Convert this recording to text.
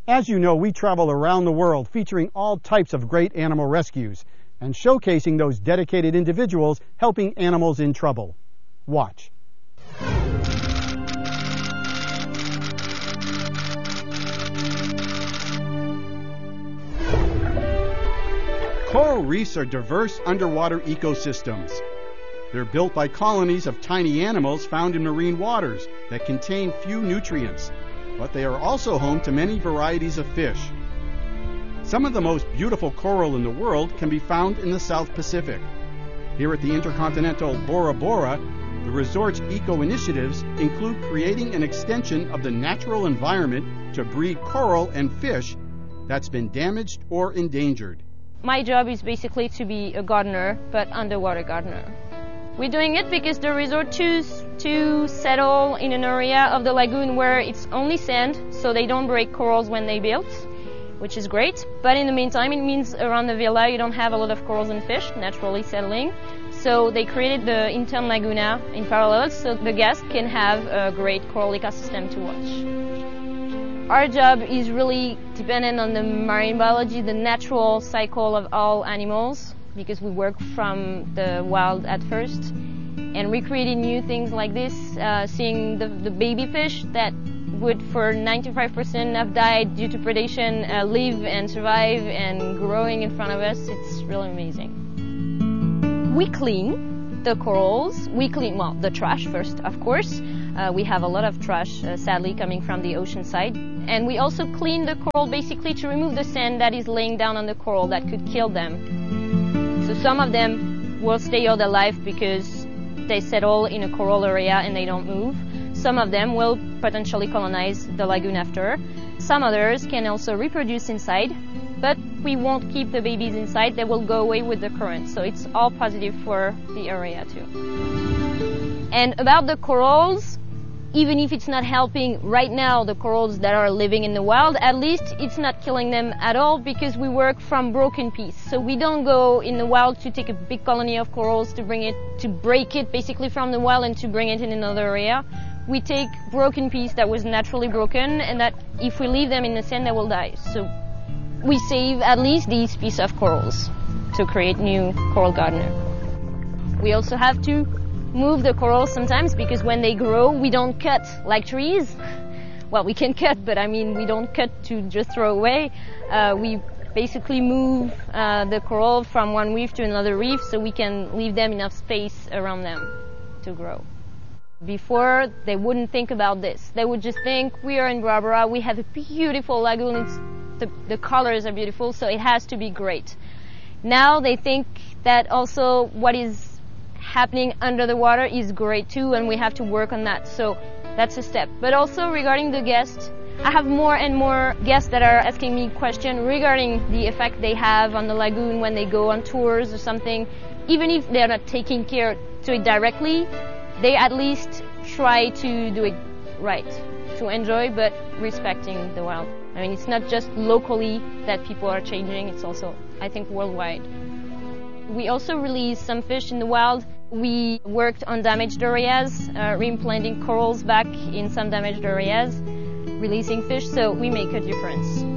As you know, we travel around the world featuring all types of great animal rescues and showcasing those dedicated individuals helping animals in trouble. Watch. Coral reefs are diverse underwater ecosystems. They're built by colonies of tiny animals found in marine waters that contain few nutrients, but they are also home to many varieties of fish. Some of the most beautiful coral in the world can be found in the South Pacific. Here at the Intercontinental Bora Bora, the resort's eco-initiatives include creating an extension of the natural environment to breed coral and fish that's been damaged or endangered. My job is basically to be a gardener, but underwater gardener. We're doing it because the resort choose to settle in an area of the lagoon where it's only sand, so they don't break corals when they build, which is great. But in the meantime, it means around the villa you don't have a lot of corals and fish naturally settling. So they created the intern laguna in parallel so the guests can have a great coral ecosystem to watch. Our job is really dependent on the marine biology, the natural cycle of all animals, because we work from the wild at first, and recreating new things like this, seeing the baby fish that would for 95% have died due to predation live and survive and growing in front of us. It's really amazing. We clean the corals. We clean, well, the trash first, of course. We have a lot of trash, sadly, coming from the ocean side. And we also clean the coral basically to remove the sand that is laying down on the coral that could kill them. So some of them will stay all their life because they settle in a coral area and they don't move. Some of them will potentially colonize the lagoon after. Some others can also reproduce inside, but we won't keep the babies inside. They will go away with the current. So it's all positive for the area too. And about the corals, even if it's not helping right now the corals that are living in the wild, at least it's not killing them at all because we work from broken piece. So we don't go in the wild to take a big colony of corals to break it basically from the wild and to bring it in another area. We take broken piece that was naturally broken and that if we leave them in the sand, they will die. So we save at least these pieces of corals to create new coral gardener. We also have to move the corals sometimes because when they grow, we don't cut like trees. Well, we can cut, but I mean, we don't cut to just throw away. We basically move the coral from one reef to another reef so we can leave them enough space around them to grow. Before, they wouldn't think about this. They would just think, we are in Bora Bora, we have a beautiful lagoon, the colors are beautiful, so it has to be great. Now they think that also what is happening under the water is great too, and we have to work on that. So that's a step. But also regarding the guests, I have more and more guests that are asking me questions regarding the effect they have on the lagoon when they go on tours or something. Even if they're not taking care to it directly, they at least try to do it right, to enjoy but respecting the wild. I mean, it's not just locally that people are changing, it's also, I think, worldwide. We also release some fish in the wild. We worked on damaged areas, reimplanting corals back in some damaged areas, releasing fish, so we make a difference.